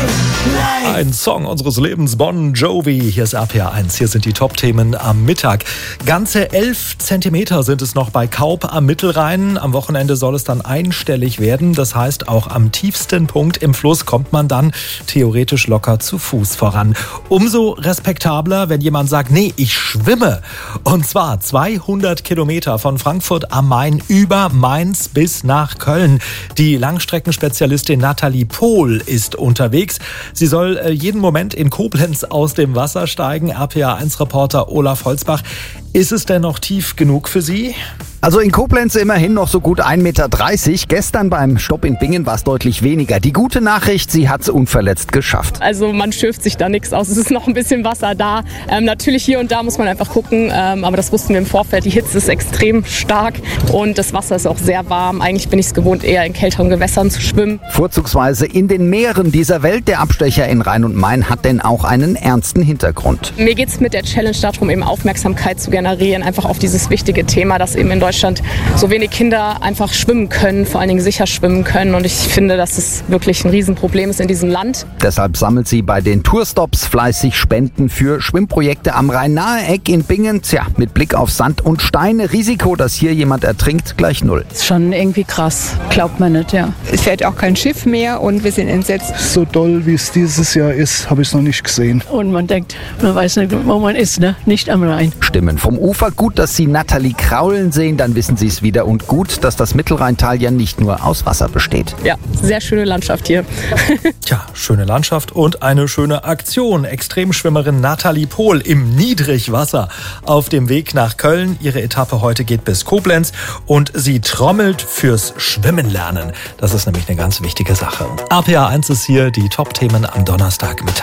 Ein Song unseres Lebens, Bon Jovi. Hier ist RPA 1, hier sind die Top-Themen am Mittag. Ganze 11 Zentimeter sind es noch bei Kaup am Mittelrhein. Am Wochenende soll es dann einstellig werden. Das heißt, auch am tiefsten Punkt im Fluss kommt man dann theoretisch locker zu Fuß voran. Umso respektabler, wenn jemand sagt, nee, ich schwimme. Und zwar 200 Kilometer von Frankfurt am Main über Mainz bis nach Köln. Die Langstreckenspezialistin Nathalie Pohl ist unterwegs. Sie soll jeden Moment in Koblenz aus dem Wasser steigen. RPA1-Reporter Olaf Holzbach. Ist es denn noch tief genug für Sie? Also in Koblenz immerhin noch so gut 1,30 Meter. Gestern beim Stopp in Bingen war es deutlich weniger. Die gute Nachricht, sie hat es unverletzt geschafft. Also man schürft sich da nichts aus. Es ist noch ein bisschen Wasser da. Natürlich hier und da muss man einfach gucken. Aber das wussten wir im Vorfeld. Die Hitze ist extrem stark und das Wasser ist auch sehr warm. Eigentlich bin ich es gewohnt, eher in kälteren Gewässern zu schwimmen. Vorzugsweise in den Meeren dieser Welt. Der Abstecher in Rhein und Main hat denn auch einen ernsten Hintergrund. Mir geht es mit der Challenge darum, eben Aufmerksamkeit zu generieren. Einfach auf dieses wichtige Thema, dass eben in Deutschland so wenig Kinder einfach schwimmen können, vor allen Dingen sicher schwimmen können. Und ich finde, dass es wirklich ein Riesenproblem ist in diesem Land. Deshalb sammelt sie bei den Tourstops fleißig Spenden für Schwimmprojekte am Rhein-Nahe-Eck in Bingen. Tja, mit Blick auf Sand und Steine. Risiko, dass hier jemand ertrinkt, gleich 0. Das ist schon irgendwie krass. Glaubt man nicht, ja. Es fährt auch kein Schiff mehr und wir sind entsetzt. So doll, wie es dieses Jahr ist, habe ich es noch nicht gesehen. Und man denkt, man weiß nicht, wo man ist, ne? Nicht am Rhein. Stimmen vom Ufer. Gut, dass Sie Nathalie kraulen sehen, dann wissen Sie es wieder. Und gut, dass das Mittelrheintal ja nicht nur aus Wasser besteht. Ja, sehr schöne Landschaft hier. Tja, schöne Landschaft und eine schöne Aktion. Extremschwimmerin Nathalie Pohl im Niedrigwasser auf dem Weg nach Köln. Ihre Etappe heute geht bis Koblenz und sie trommelt fürs Schwimmen lernen. Das ist nämlich eine ganz wichtige Sache. RPA 1 ist hier, die Top-Themen am Donnerstag mit